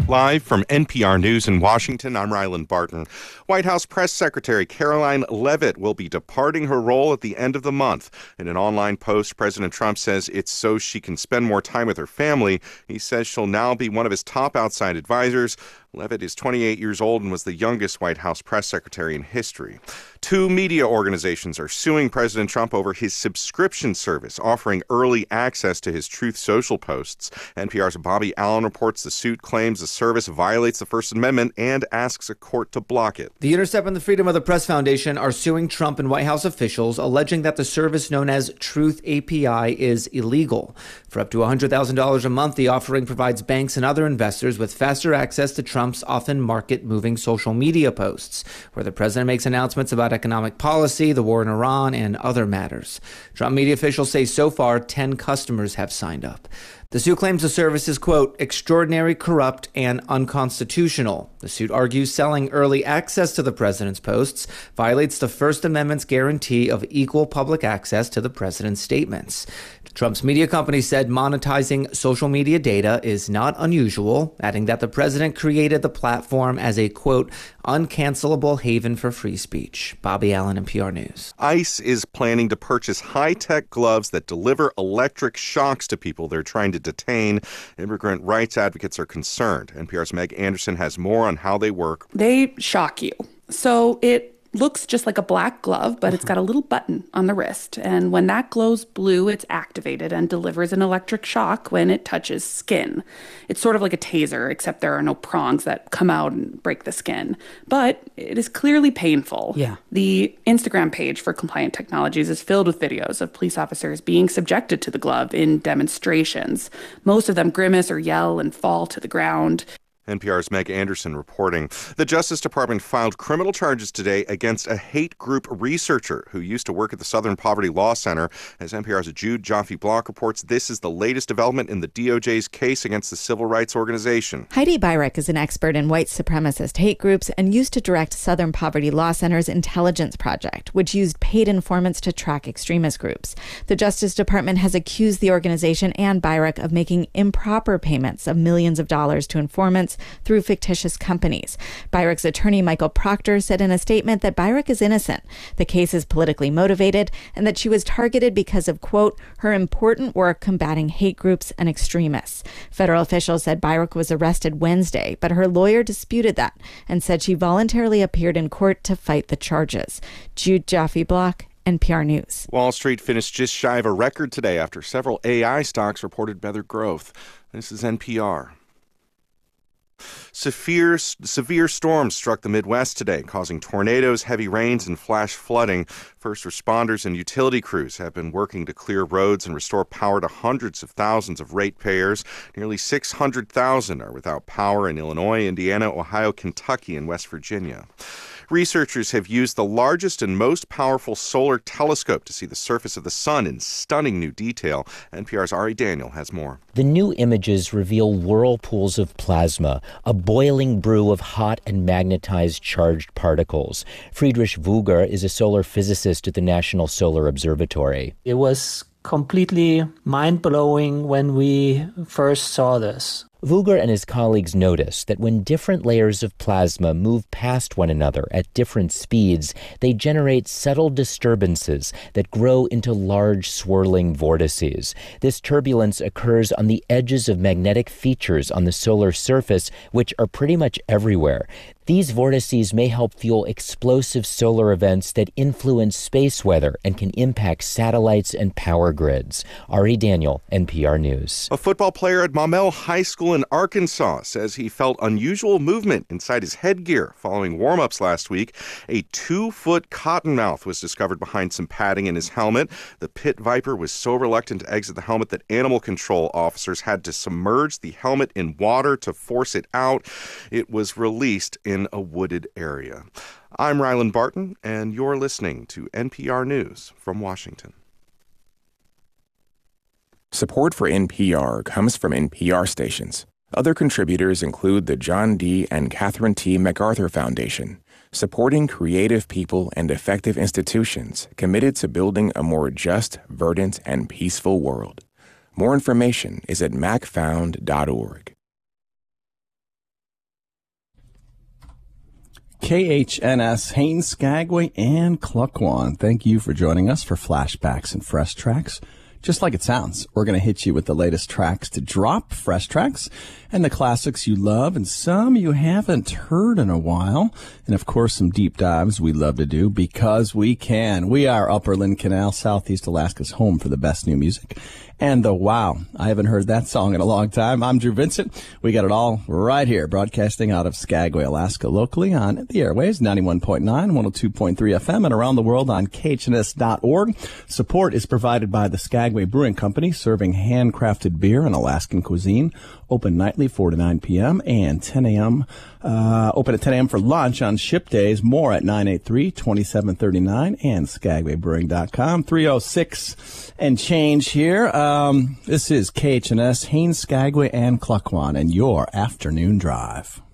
Live from NPR News in Washington, I'm Ryland Barton. White House Press Secretary Caroline Leavitt will be departing her role at the end of the month. In an online post, President Trump says it's so she can spend more time with her family. He says she'll now be one of his top outside advisors. Leavitt is 28 years old and was the youngest White House press secretary in history. Two media organizations are suing President Trump over his subscription service, offering early access to his Truth Social posts. NPR's Bobby Allen reports the suit claims the service violates the First Amendment and asks a court to block it. The Intercept and the Freedom of the Press Foundation are suing Trump and White House officials, alleging that the service known as Truth API is illegal. For up to $100,000 a month, the offering provides banks and other investors with faster access to Trump's often market-moving social media posts, where the president makes announcements about economic policy, the war in Iran, and other matters. Trump media officials say so far 10 customers have signed up. The suit claims the service is, quote, extraordinary, corrupt, and unconstitutional. The suit argues selling early access to the president's posts violates the First Amendment's guarantee of equal public access to the president's statements. Trump's media company said monetizing social media data is not unusual, adding that the president created the platform as a, quote, uncancelable haven for free speech. Bobby Allen, NPR News. ICE is planning to purchase high-tech gloves that deliver electric shocks to people they're trying to detain. Immigrant rights advocates are concerned. NPR's Meg Anderson has more on how they work. They shock you. So it looks just like a black glove, but it's got a little button on the wrist. And when that glows blue, it's activated and delivers an electric shock when it touches skin. It's sort of like a taser, except there are no prongs that come out and break the skin. But it is clearly painful. Yeah. The Instagram page for Compliant Technologies is filled with videos of police officers being subjected to the glove in demonstrations. Most of them grimace or yell and fall to the ground. NPR's Meg Anderson reporting. The Justice Department filed criminal charges today against a hate group researcher who used to work at the Southern Poverty Law Center. As NPR's Jude Joffe-Block reports, this is the latest development in the DOJ's case against the civil rights organization. Heidi Beirich is an expert in white supremacist hate groups and used to direct Southern Poverty Law Center's intelligence project, which used paid informants to track extremist groups. The Justice Department has accused the organization and Beirich of making improper payments of millions of dollars to informants through fictitious companies. Beirich's attorney, Michael Proctor, said in a statement that Beirich is innocent. The case is politically motivated and that she was targeted because of, quote, her important work combating hate groups and extremists. Federal officials said Beirich was arrested Wednesday, but her lawyer disputed that and said she voluntarily appeared in court to fight the charges. Jude Joffe-Block, NPR News. Wall Street finished just shy of a record today after several AI stocks reported better growth. This is NPR. Severe storms struck the Midwest today, causing tornadoes, heavy rains, and flash flooding. First responders and utility crews have been working to clear roads and restore power to hundreds of thousands of ratepayers. Nearly 600,000 are without power in Illinois, Indiana, Ohio, Kentucky, and West Virginia. Researchers have used the largest and most powerful solar telescope to see the surface of the sun in stunning new detail. NPR's Ari Daniel has more. The new images reveal whirlpools of plasma, a boiling brew of hot and magnetized charged particles. Friedrich Vogger is a solar physicist at the National Solar Observatory. It was completely mind-blowing when we first saw this. Vogger and his colleagues noticed that when different layers of plasma move past one another at different speeds, they generate subtle disturbances that grow into large swirling vortices. This turbulence occurs on the edges of magnetic features on the solar surface, which are pretty much everywhere. These vortices may help fuel explosive solar events that influence space weather and can impact satellites and power grids. Ari Daniel, NPR News. A football player at Maumelle High School in Arkansas says he felt unusual movement inside his headgear following warm-ups last week. A 2-foot cottonmouth was discovered behind some padding in his helmet. The pit viper was so reluctant to exit the helmet that animal control officers had to submerge the helmet in water to force it out. It was released in a wooded area. I'm Ryland Barton, and you're listening to NPR News from Washington. Support for NPR comes from NPR stations. Other contributors include the John D. and Catherine T. MacArthur Foundation, supporting creative people and effective institutions committed to building a more just, verdant, and peaceful world. More information is at macfound.org. KHNS, Haines, Skagway, and Klukwan. Thank you for joining us for Flashbacks and Fresh Tracks. Just like it sounds, we're going to hit you with the latest tracks to drop, fresh tracks, and the classics you love and some you haven't heard in a while. And, of course, some deep dives we love to do because we can. We are Upper Lynn Canal, Southeast Alaska's home for the best new music. And the wow, I haven't heard that song in a long time. I'm Drew Vincent. We got it all right here, broadcasting out of Skagway, Alaska, locally on the airwaves, 91.9, 102.3 FM, and around the world on khns.org. Support is provided by the Skagway Brewing Company, serving handcrafted beer and Alaskan cuisine. Open nightly, 4 to 9 p.m. and 10 a.m. Open at 10 a.m. for lunch on ship days. More at 983-2739 and skagwaybrewing.com. 306 and change here. This is KHNS, Haines, Skagway, and Klukwan, and your afternoon drive.